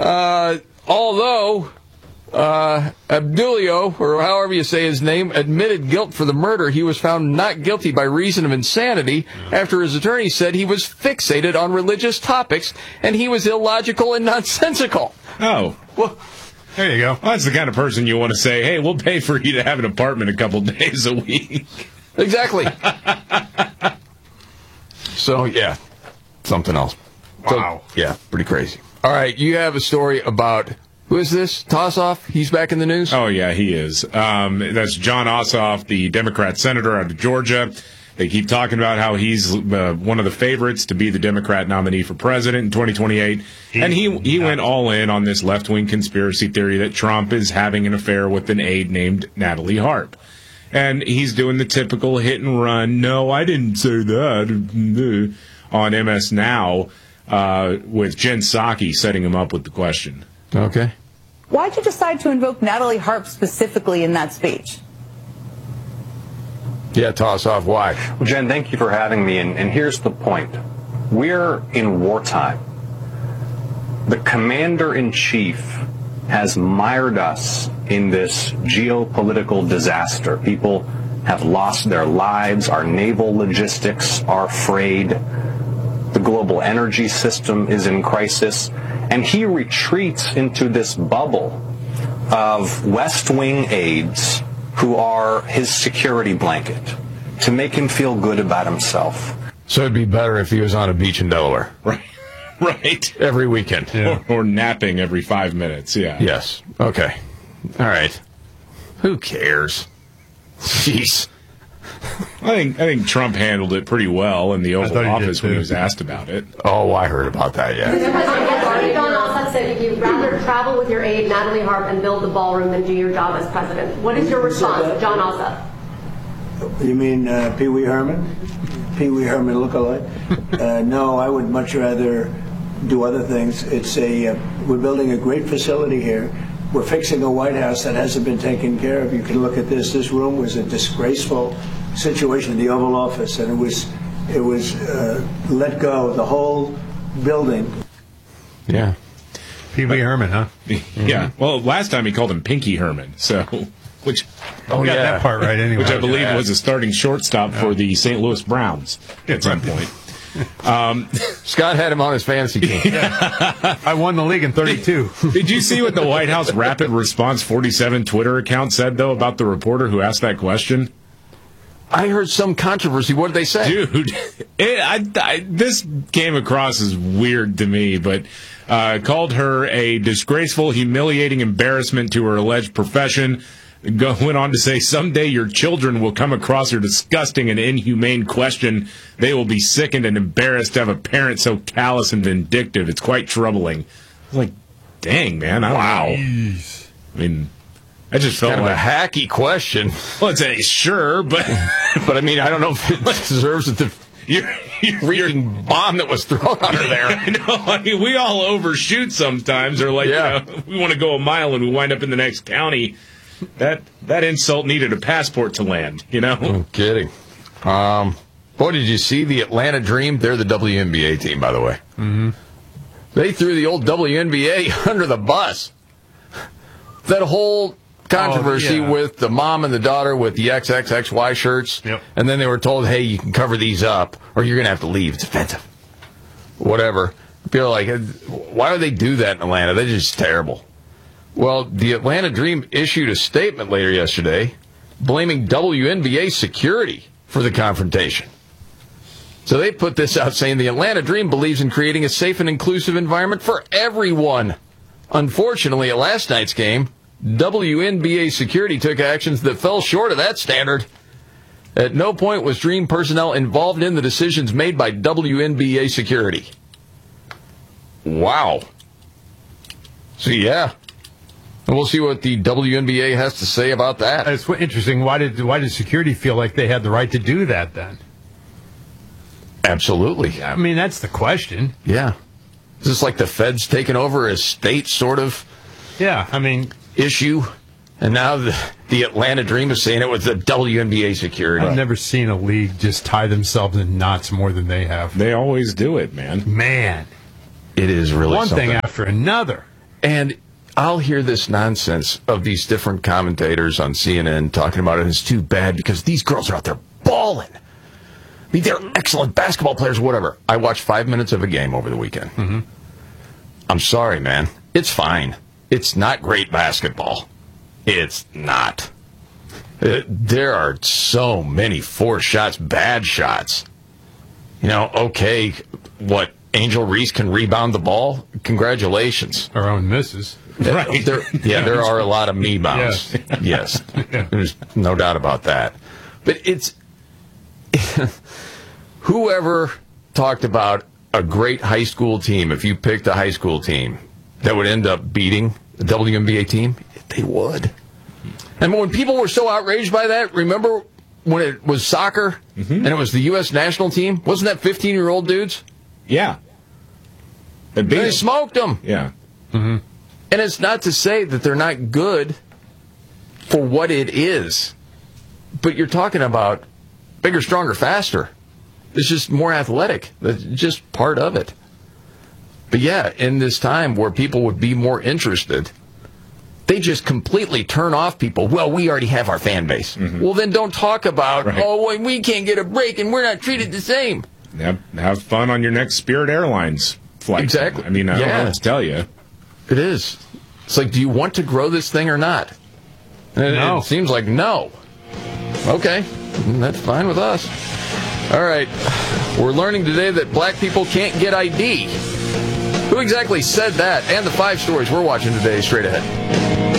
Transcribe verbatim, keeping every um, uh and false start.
Uh, although uh, Abdulio, or however you say his name, admitted guilt for the murder, he was found not guilty by reason of insanity after his attorney said he was fixated on religious topics and he was illogical and nonsensical. Oh. Well, there you go. Well, that's the kind of person you want to say, hey, we'll pay for you to have an apartment a couple days a week. Exactly. So, yeah, something else. Wow. So, yeah, pretty crazy. All right, you have a story about, who is this? Tossoff? He's back in the news? Oh, yeah, he is. Um, that's Jon Ossoff, the Democrat senator out of Georgia. They keep talking about how he's uh, one of the favorites to be the Democrat nominee for president in twenty twenty-eight. And he he went all in on this left-wing conspiracy theory that Trump is having an affair with an aide named Natalie Harp. And he's doing the typical hit and run, no, I didn't say that, on M S Now, uh, with Jen Psaki setting him up with the question. Okay. Why'd you decide to invoke Natalie Harp specifically in that speech? Yeah, Tossoff, why? Well, Jen, thank you for having me, and, and here's the point. We're in wartime. The commander-in-chief has mired us in this geopolitical disaster. People have lost their lives. Our naval logistics are frayed. The global energy system is in crisis. And he retreats into this bubble of West Wing aides who are his security blanket to make him feel good about himself. So it'd be better if he was on a beach in Delaware. Right. Right. Every weekend. Yeah. Or, or napping every five minutes, yeah. Yes. Okay. All right. Who cares? Jeez. I think I think Trump handled it pretty well in the Oval Office when he was asked about it. Oh, I heard about that, yeah. Jon Ossoff said you'd rather travel with your aide, Natalie Harp, and build the ballroom than do your job as president. What is your response, Jon Ossoff? You mean uh, Pee Wee Herman? Pee Wee Herman lookalike? uh, no, I would much rather do other things. It's a uh, we're building a great facility here. We're fixing a White House that hasn't been taken care of. You can look at this. This room was a disgraceful situation in the Oval Office, and it was it was uh, let go. The whole building. Yeah. Pee Wee Herman, huh? Yeah. Well, last time he called him Pinky Herman, so which oh yeah, got that part right anyway. Which I believe yeah. was a starting shortstop yeah. for the Saint Louis Browns at some point. Um, Scott had him on his fantasy team. Yeah. I won the league in thirty-two. Did you see what the White House Rapid Response forty-seven Twitter account said, though, about the reporter who asked that question? I heard some controversy. What did they say? Dude, it, I, I, this came across as weird to me, but uh, called her a disgraceful, humiliating embarrassment to her alleged profession. Go, went on to say, someday your children will come across your disgusting and inhumane question. They will be sickened and embarrassed to have a parent so callous and vindictive. It's quite troubling. I was like, dang, man. I don't wow. know. I mean, I just felt kind like of a hacky question. Well, it's a sure, but but I mean, I don't know if it deserves the you're, you're, freaking bomb that was thrown under there. I know. I mean, we all overshoot sometimes, or like, yeah. you know, we want to go a mile and we wind up in the next county. That that insult needed a passport to land, you know? No kidding. Um, boy, did you see the Atlanta Dream? They're the W N B A team, by the way. Mm-hmm. They threw the old W N B A under the bus. That whole controversy oh, yeah. with the mom and the daughter with the X X X Y shirts. Yep. And then they were told, hey, you can cover these up or you're going to have to leave. It's offensive. Whatever. People are like, why would they do that in Atlanta? They're just terrible. Well, the Atlanta Dream issued a statement later yesterday blaming W N B A security for the confrontation. So they put this out saying the Atlanta Dream believes in creating a safe and inclusive environment for everyone. Unfortunately, at last night's game, W N B A security took actions that fell short of that standard. At no point was Dream personnel involved in the decisions made by W N B A security. Wow. So, yeah. And we'll see what the W N B A has to say about that. It's interesting. Why did why did security feel like they had the right to do that then? Absolutely. I mean, that's the question. Yeah. Is this like the feds taking over a state sort of yeah, I mean, issue? And now the, the Atlanta Dream is saying it was the W N B A security. I've never seen a league just tie themselves in knots more than they have. They always do it, man. Man. It is really One something. thing after another. And I'll hear this nonsense of these different commentators on C N N talking about it. It's too bad because these girls are out there balling. I mean, they're excellent basketball players, whatever. I watched five minutes of a game over the weekend. Mm-hmm. I'm sorry, man. It's fine. It's not great basketball. It's not. Uh, there are so many forced shots, bad shots. You know, okay, what, Angel Reese can rebound the ball? Congratulations. Our own misses. Right. There, yeah, there are a lot of me bounds. Yes. yes. Yeah. There's no doubt about that. But it's whoever talked about a great high school team, if you picked a high school team that would end up beating the W N B A team, they would. And when people were so outraged by that, remember when it was soccer mm-hmm. and it was the U S national team? Wasn't that fifteen-year-old dudes? Yeah. They, they smoked them. Yeah. Mm-hmm. And it's not to say that they're not good for what it is. But you're talking about bigger, stronger, faster. It's just more athletic. That's just part of it. But yeah, in this time where people would be more interested, they just completely turn off people. Well, we already have our fan base. Mm-hmm. Well, then don't talk about, right. oh, we can't get a break and we're not treated the same. Have, have fun on your next Spirit Airlines flight. Exactly. I mean, I yeah. don't know what to tell you. It is. It's like, do you want to grow this thing or not? And no. It seems like no. Okay, that's fine with us. All right, we're learning today that black people can't get I D. Who exactly said that? And the five stories we're watching today straight ahead.